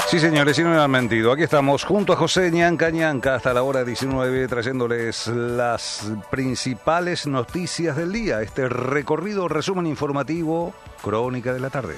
Sí, señores, y no me han mentido. Aquí estamos junto a José Ñanca hasta la hora 19, trayéndoles las principales noticias del día. Este recorrido, resumen informativo, crónica de la tarde.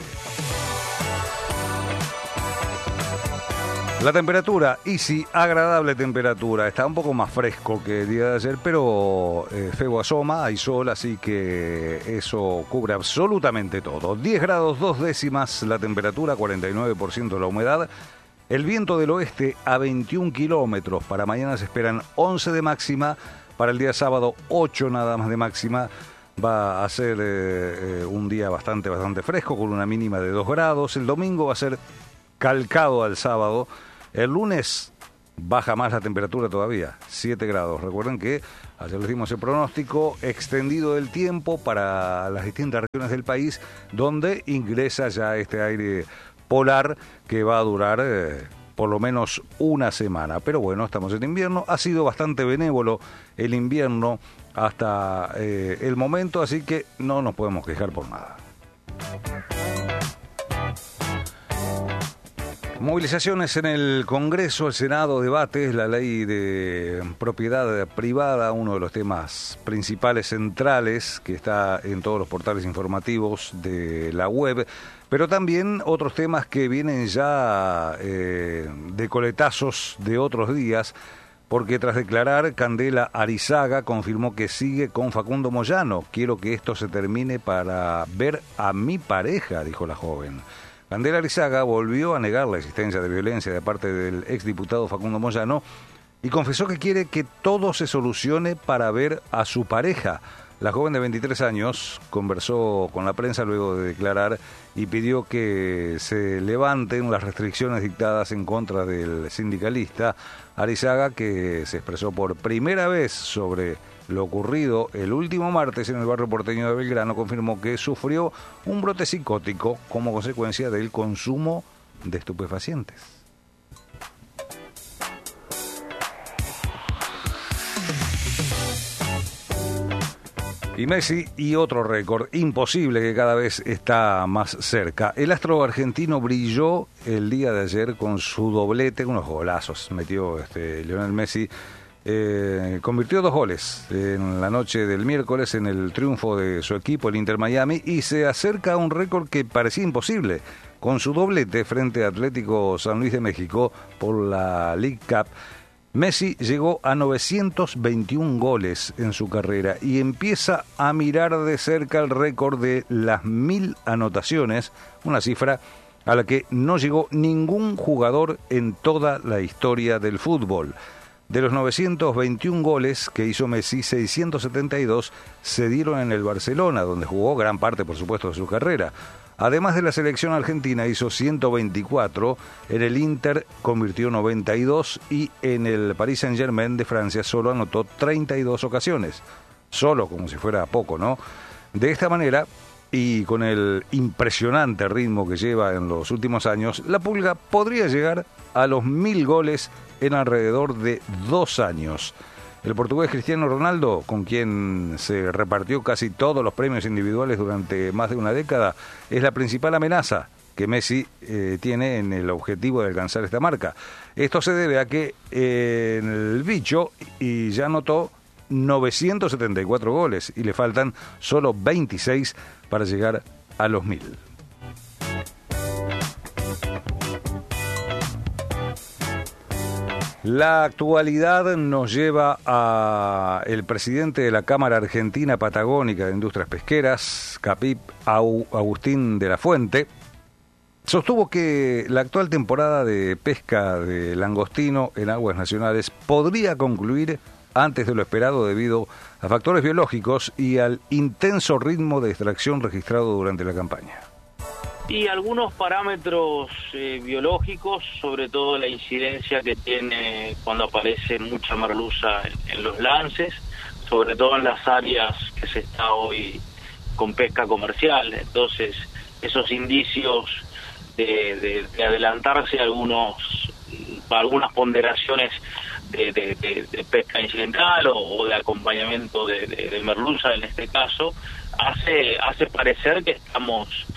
La temperatura, y sí, agradable temperatura. Está un poco más fresco que el día de ayer, pero feo asoma, hay sol, así que eso cubre absolutamente todo. 10 grados 2 décimas la temperatura, 49% la humedad. El viento del oeste a 21 kilómetros. Para mañana se esperan 11 de máxima. Para el día sábado 8 nada más de máxima. Va a ser un día bastante fresco, con una mínima de 2 grados. El domingo va a ser calcado al sábado. El lunes baja más la temperatura todavía, 7 grados. Recuerden que ayer les dimos el pronóstico extendido del tiempo para las distintas regiones del país, donde ingresa ya este aire polar que va a durar por lo menos una semana. Pero bueno, estamos en invierno. Ha sido bastante benévolo el invierno hasta el momento, así que no nos podemos quejar por nada. Movilizaciones en el Congreso, el Senado, debates, la ley de propiedad privada, uno de los temas principales centrales que está en todos los portales informativos de la web, pero también otros temas que vienen ya de coletazos de otros días, porque tras declarar, Candela Arizaga confirmó que sigue con Facundo Moyano. Quiero que esto se termine para ver a mi pareja, dijo la joven. Candela Arizaga volvió a negar la existencia de violencia de parte del exdiputado Facundo Moyano y confesó que quiere que todo se solucione para ver a su pareja. La joven de 23 años conversó con la prensa luego de declarar y pidió que se levanten las restricciones dictadas en contra del sindicalista. Arizaga, que se expresó por primera vez sobre lo ocurrido el último martes en el barrio porteño de Belgrano, confirmó que sufrió un brote psicótico como consecuencia del consumo de estupefacientes. Y Messi y otro récord imposible que cada vez está más cerca. El astro argentino brilló el día de ayer con su doblete, unos golazos metió Lionel Messi. Convirtió 2 goles en la noche del miércoles en el triunfo de su equipo, el Inter Miami, y se acerca a un récord que parecía imposible. Con su doblete frente a Atlético San Luis de México por la League Cup, Messi llegó a 921 goles en su carrera y empieza a mirar de cerca el récord de las 1000 anotaciones, una cifra a la que no llegó ningún jugador en toda la historia del fútbol. De los 921 goles que hizo Messi, 672 se dieron en el Barcelona, donde jugó gran parte, por supuesto, de su carrera. Además de la selección argentina, hizo 124, en el Inter convirtió 92 y en el Paris Saint-Germain de Francia solo anotó 32 ocasiones. Solo, como si fuera poco, ¿no? De esta manera, y con el impresionante ritmo que lleva en los últimos años, la Pulga podría llegar a los 1000 goles en alrededor de 2 años. El portugués Cristiano Ronaldo, con quien se repartió casi todos los premios individuales durante más de una década, es la principal amenaza que Messi tiene en el objetivo de alcanzar esta marca. Esto se debe a que el bicho ya anotó 974 goles y le faltan solo 26 para llegar a los 1000. La actualidad nos lleva a el presidente de la Cámara Argentina Patagónica de Industrias Pesqueras, CAPIP, Agustín de la Fuente. Sostuvo que la actual temporada de pesca de langostino en aguas nacionales podría concluir antes de lo esperado debido a factores biológicos y al intenso ritmo de extracción registrado durante la campaña. Y algunos parámetros biológicos, sobre todo la incidencia que tiene cuando aparece mucha merluza en los lances, sobre todo en las áreas que se está hoy con pesca comercial. Entonces, esos indicios de adelantarse a algunas ponderaciones de pesca incidental o de acompañamiento de merluza en este caso, hace parecer que estamos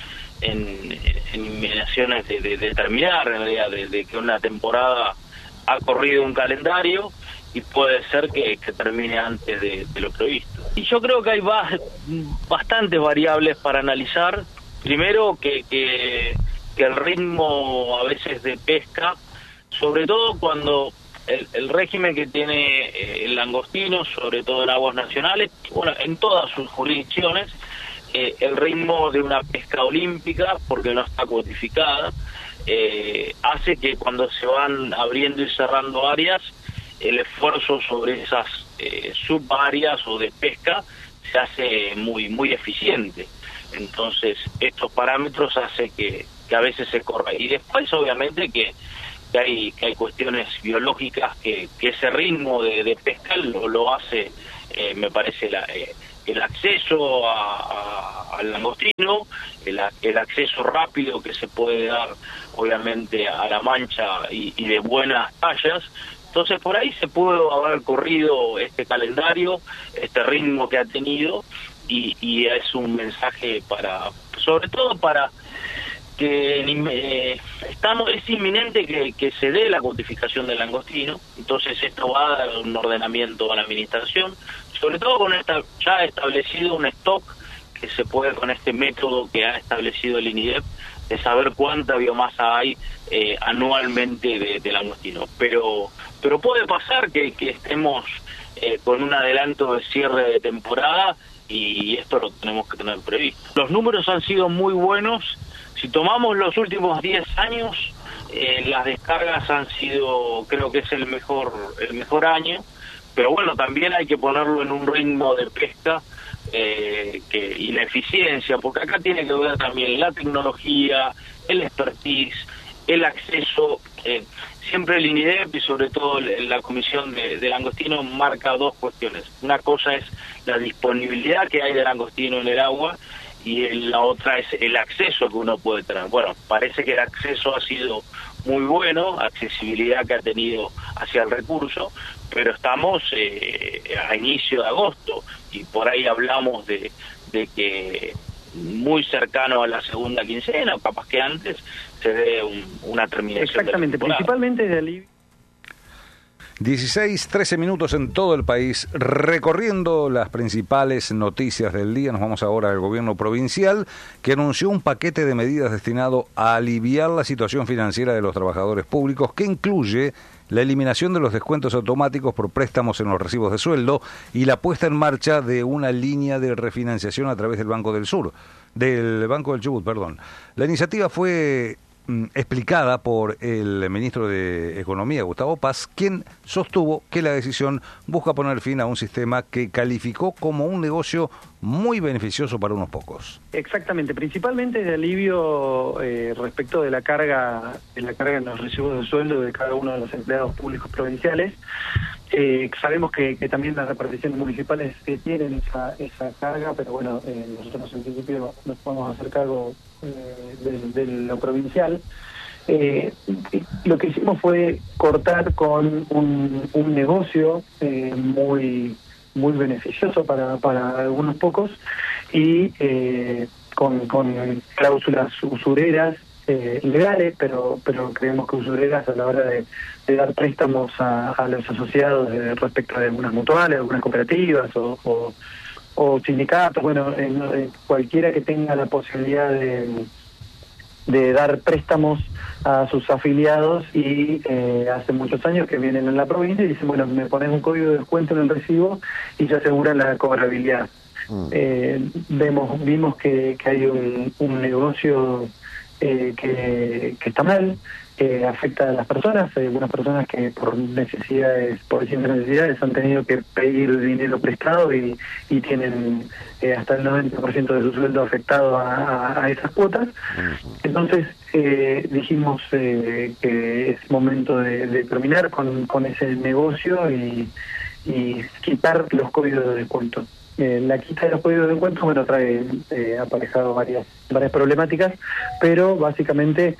en inmediaciones de terminar, en realidad, de que una temporada ha corrido un calendario y puede ser que termine antes de lo previsto. Y yo creo que hay bastantes variables para analizar. Primero, que el ritmo a veces de pesca, sobre todo cuando el régimen que tiene el langostino, sobre todo en aguas nacionales, bueno, en todas sus jurisdicciones, el ritmo de una pesca olímpica, porque no está codificada, hace que cuando se van abriendo y cerrando áreas, el esfuerzo sobre esas subáreas o de pesca se hace muy eficiente. Entonces estos parámetros hacen que a veces se corra. Y después obviamente que hay cuestiones biológicas que ese ritmo de pesca lo hace, me parece, el acceso al langostino, el acceso rápido que se puede dar obviamente a la mancha y de buenas tallas. Entonces por ahí se pudo haber corrido este calendario, este ritmo que ha tenido, y es un mensaje sobre todo para que es inminente que se dé la codificación del langostino. Entonces esto va a dar un ordenamiento a la administración, sobre todo con ya establecido un stock que se puede, con este método que ha establecido el INIDEP, de saber cuánta biomasa hay anualmente de langostino. Pero puede pasar que estemos con un adelanto de cierre de temporada, y esto lo tenemos que tener previsto. Los números han sido muy buenos. Si tomamos los últimos 10 años, las descargas han sido, creo que es el mejor año, pero bueno, también hay que ponerlo en un ritmo de pesca y la eficiencia, porque acá tiene que ver también la tecnología, el expertise, el acceso. Siempre el INIDEP y sobre todo la Comisión de Langostino marca dos cuestiones. Una cosa es la disponibilidad que hay de langostino en el agua, y la otra es el acceso que uno puede tener. Bueno, parece que el acceso ha sido muy bueno, accesibilidad que ha tenido hacia el recurso, pero estamos a inicio de agosto y por ahí hablamos de que muy cercano a la segunda quincena, o capaz que antes, se dé una terminación. Exactamente, principalmente de alivio. 13 minutos en todo el país, recorriendo las principales noticias del día. Nos vamos ahora al gobierno provincial, que anunció un paquete de medidas destinado a aliviar la situación financiera de los trabajadores públicos, que incluye la eliminación de los descuentos automáticos por préstamos en los recibos de sueldo y la puesta en marcha de una línea de refinanciación a través del Banco del Chubut, perdón. La iniciativa fue explicada por el ministro de Economía, Gustavo Paz, quien sostuvo que la decisión busca poner fin a un sistema que calificó como un negocio muy beneficioso para unos pocos. Exactamente, principalmente de alivio respecto de la carga en los recibos de sueldo de cada uno de los empleados públicos provinciales. Sabemos que también las reparticiones municipales tienen esa carga, pero bueno, nosotros en principio nos podemos hacer cargo de lo provincial. Lo que hicimos fue cortar con un negocio muy beneficioso para algunos pocos, y con cláusulas usureras legales, pero creemos que usureras a la hora de dar préstamos a los asociados respecto de algunas mutuales, algunas cooperativas o sindicatos. Bueno, cualquiera que tenga la posibilidad de dar préstamos a sus afiliados, y hace muchos años que vienen en la provincia y dicen, bueno, me pones un código de descuento en el recibo y se aseguran la cobrabilidad. Vimos que hay un negocio que está mal, que afecta a las personas. Hay algunas personas que por distintas necesidades han tenido que pedir dinero prestado y tienen hasta el 90% de su sueldo afectado a esas cuotas. Entonces dijimos que es momento de terminar con ese negocio y quitar los códigos de descuento. La quita de los códigos de descuento, bueno, trae aparejado varias problemáticas, pero básicamente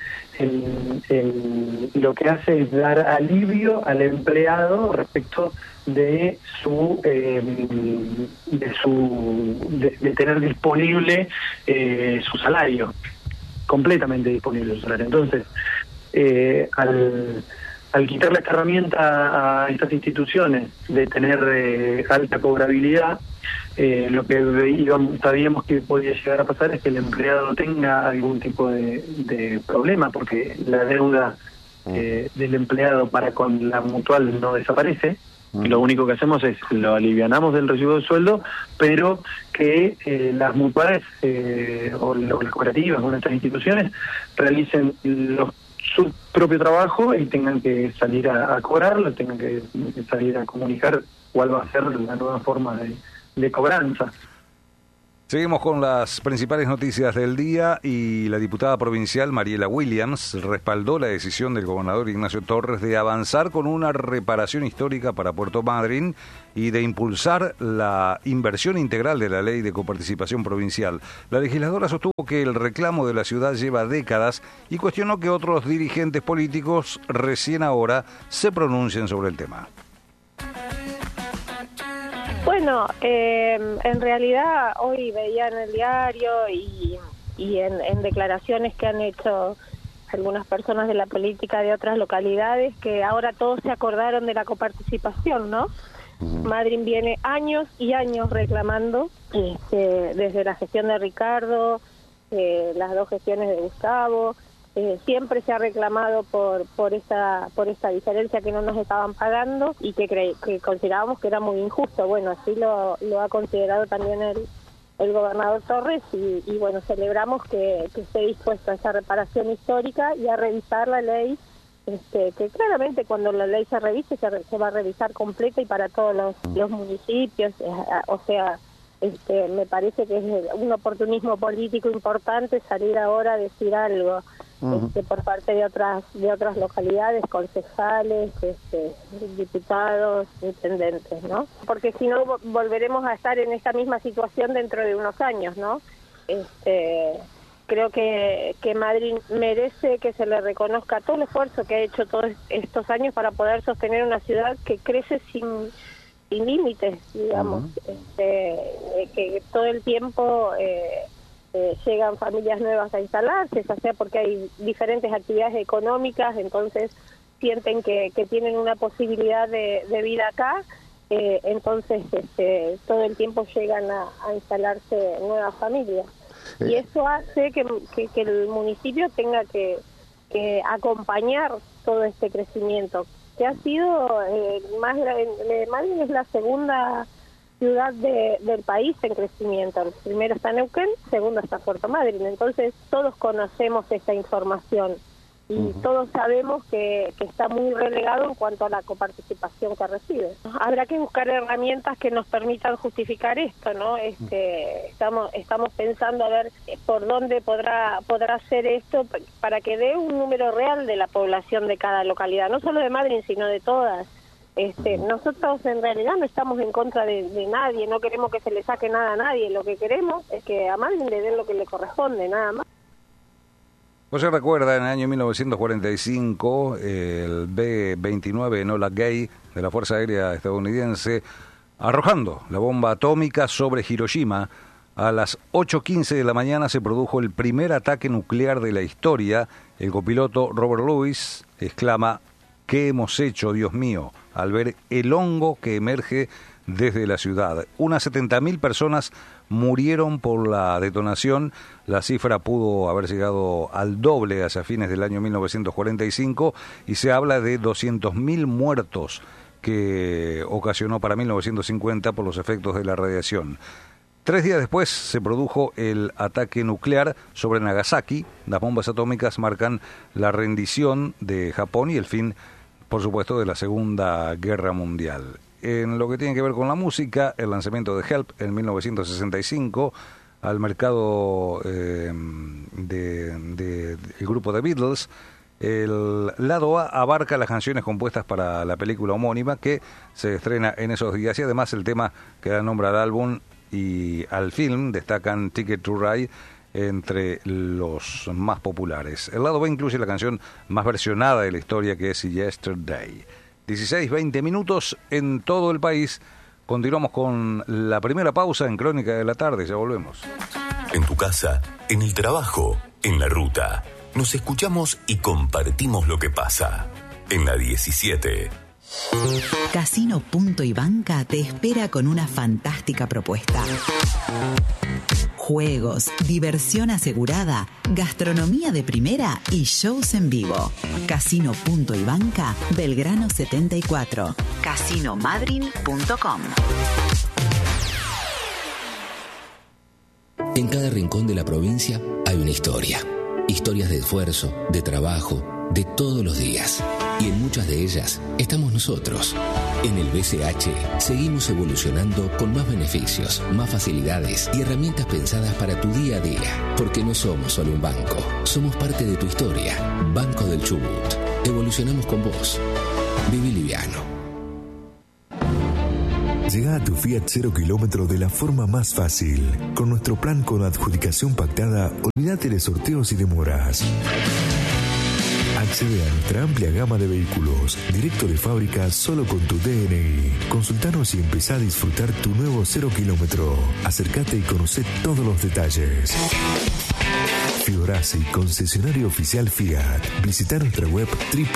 lo que hace es dar alivio al empleado respecto de tener disponible su salario. completamente disponible el salario. Entonces, al quitarle esta herramienta a estas instituciones de tener alta cobrabilidad, lo que sabíamos que podía llegar a pasar es que el empleado tenga algún tipo de problema, porque la deuda del empleado para con la mutual no desaparece. Lo único que hacemos es lo alivianamos del recibo de sueldo, pero que las mutuales o las cooperativas o nuestras instituciones realicen su propio trabajo y tengan que salir a cobrarlo, tengan que salir a comunicar cuál va a ser la nueva forma de cobranza. Seguimos con las principales noticias del día y la diputada provincial Mariela Williams respaldó la decisión del gobernador Ignacio Torres de avanzar con una reparación histórica para Puerto Madryn y de impulsar la inversión integral de la ley de coparticipación provincial. La legisladora sostuvo que el reclamo de la ciudad lleva décadas y cuestionó que otros dirigentes políticos recién ahora se pronuncien sobre el tema. Bueno, en realidad hoy veía en el diario y en declaraciones que han hecho algunas personas de la política de otras localidades que ahora todos se acordaron de la coparticipación, ¿no? Madryn viene años y años reclamando, desde la gestión de Ricardo, las dos gestiones de Gustavo, siempre se ha reclamado por esta diferencia que no nos estaban pagando y que considerábamos que era muy injusto. Bueno, así lo ha considerado también el gobernador Torres y bueno, celebramos que esté dispuesto a esa reparación histórica y a revisar la ley, que claramente cuando la ley se revise se va a revisar completa y para todos los municipios, o sea, me parece que es un oportunismo político importante salir ahora a decir algo por parte de otras localidades, concejales, diputados, intendentes, ¿no? Porque si no volveremos a estar en esta misma situación dentro de unos años, ¿no? Creo que Madryn merece que se le reconozca todo el esfuerzo que ha hecho todos estos años para poder sostener una ciudad que crece sin límites, digamos, que todo el tiempo llegan familias nuevas a instalarse, ya sea porque hay diferentes actividades económicas, entonces sienten que tienen una posibilidad de vida acá, entonces todo el tiempo llegan a instalarse nuevas familias. Y eso hace que el municipio tenga que acompañar todo este crecimiento, que ha sido Madryn es la segunda ciudad del país en crecimiento. Primero está Neuquén, segundo está Puerto Madryn. Entonces todos conocemos esta información y todos sabemos que está muy relegado en cuanto a la coparticipación que recibe. Habrá que buscar herramientas que nos permitan justificar esto, ¿no? Estamos pensando a ver por dónde podrá ser esto para que dé un número real de la población de cada localidad, no solo de Madryn, sino de todas. Nosotros en realidad no estamos en contra de nadie, no queremos que se le saque nada a nadie, lo que queremos es que a Madryn le den lo que le corresponde, nada más. José recuerda en el año 1945 el B-29 Enola Gay de la Fuerza Aérea estadounidense arrojando la bomba atómica sobre Hiroshima. A las 8:15 de la mañana se produjo el primer ataque nuclear de la historia. El copiloto Robert Lewis exclama: ¿qué hemos hecho, Dios mío?, al ver el hongo que emerge desde la ciudad. Unas 70.000 personas murieron por la detonación. La cifra pudo haber llegado al doble hacia fines del año 1945 y se habla de 200.000 muertos que ocasionó para 1950 por los efectos de la radiación. 3 días después se produjo el ataque nuclear sobre Nagasaki. Las bombas atómicas marcan la rendición de Japón y el fin, por supuesto, de la Segunda Guerra Mundial. En lo que tiene que ver con la música, el lanzamiento de Help en 1965 al mercado del grupo The Beatles. El lado A abarca las canciones compuestas para la película homónima que se estrena en esos días y además el tema que da nombre al álbum y al film destacan Ticket to Ride entre los más populares. El lado B incluye la canción más versionada de la historia, que es Yesterday. 16-20 minutos en todo el país. Continuamos con la primera pausa en Crónica de la Tarde. Ya volvemos. En tu casa, en el trabajo, en la ruta. Nos escuchamos y compartimos lo que pasa. En la 17. Casino Punto y Banca te espera con una fantástica propuesta. Juegos, diversión asegurada, gastronomía de primera y shows en vivo. Casino Punto y Banca, Belgrano 74. Casinomadryn.com. En cada rincón de la provincia hay una historia. Historias de esfuerzo, de trabajo, de todos los días. Y en muchas de ellas estamos nosotros. En el BCH seguimos evolucionando con más beneficios, más facilidades y herramientas pensadas para tu día a día. Porque no somos solo un banco, somos parte de tu historia. Banco del Chubut. Evolucionamos con vos. Viví liviano. Llega a tu Fiat 0 kilómetro de la forma más fácil. Con nuestro plan con adjudicación pactada, olvídate de sorteos y demoras. Accede a nuestra amplia gama de vehículos, directo de fábrica solo con tu DNI. Consultanos y empezá a disfrutar tu nuevo 0 kilómetro. Acércate y conocé todos los detalles. Fiorasi, concesionario oficial Fiat. Visita nuestra web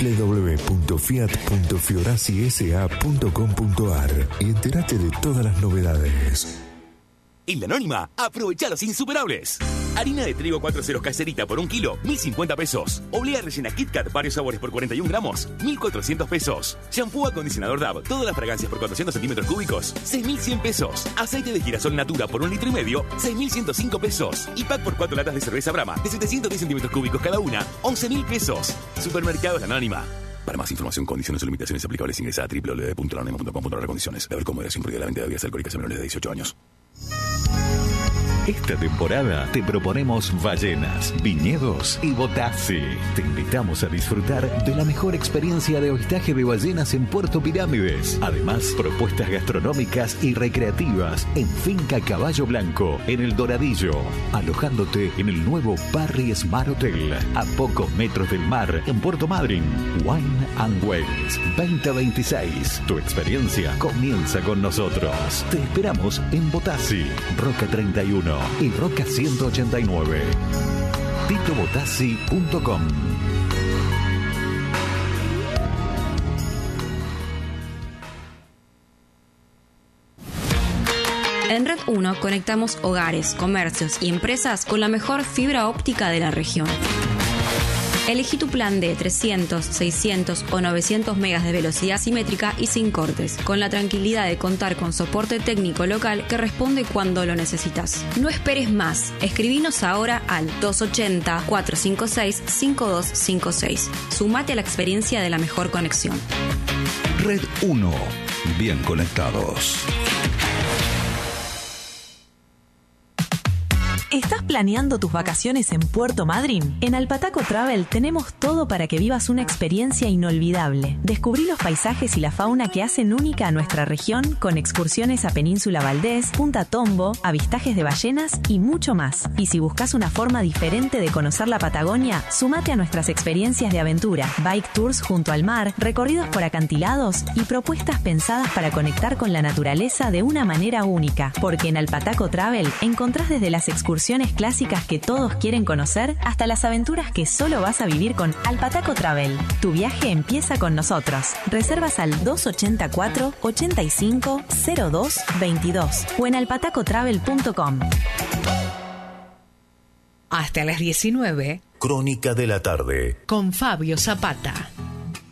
www.fiat.fiorasisa.com.ar y entérate de todas las novedades. En La Anónima, aprovecha los insuperables. Harina de trigo 4 ceros caserita por 1 kilo, 1.050 pesos. Oblea rellena Kit Kat varios sabores por 41 gramos, 1.400 pesos. Shampoo acondicionador Dove, todas las fragancias por 400 centímetros cúbicos, 6.100 pesos. Aceite de girasol Natura por 1,5 litros, 6.105 pesos. Y pack por 4 latas de cerveza Brahma, de 710 centímetros cúbicos cada una, 11.000 pesos. Supermercados La Anónima. Para más información, condiciones o limitaciones aplicables, ingresa a www.lanonima.com.ar. Condiciones. Beber con moderación, prohibida la venta de bebidas alcohólicas a menores de 18 años. Esta temporada te proponemos ballenas, viñedos y Botassi. Te invitamos a disfrutar de la mejor experiencia de avistaje de ballenas en Puerto Pirámides. Además, propuestas gastronómicas y recreativas en Finca Caballo Blanco, en El Doradillo. Alojándote en el nuevo Parry Smart Hotel, a pocos metros del mar, en Puerto Madryn. Wine and Wells 2026. Tu experiencia comienza con nosotros. Te esperamos en Botassi, Roca 31 y Roca 189. titobotassi.com. En Red 1 conectamos hogares, comercios y empresas con la mejor fibra óptica de la región. Elegí tu plan de 300, 600 o 900 megas de velocidad simétrica y sin cortes, con la tranquilidad de contar con soporte técnico local que responde cuando lo necesitas. No esperes más. Escribinos ahora al 280-456-5256. Sumate a la experiencia de la mejor conexión. Red 1. Bien conectados. ¿Estás planeando tus vacaciones en Puerto Madryn? En Alpataco Travel tenemos todo para que vivas una experiencia inolvidable. Descubrí los paisajes y la fauna que hacen única a nuestra región con excursiones a Península Valdés, Punta Tombo, avistajes de ballenas y mucho más. Y si buscas una forma diferente de conocer la Patagonia, sumate a nuestras experiencias de aventura, bike tours junto al mar, recorridos por acantilados y propuestas pensadas para conectar con la naturaleza de una manera única. Porque en Alpataco Travel encontrás desde las excursiones clásicas que todos quieren conocer hasta las aventuras que solo vas a vivir con Alpataco Travel. Tu viaje empieza con nosotros. Reservas al 284-85-02-22 o en alpatacotravel.com. Hasta las 19. Crónica de la tarde. Con Fabio Zapata.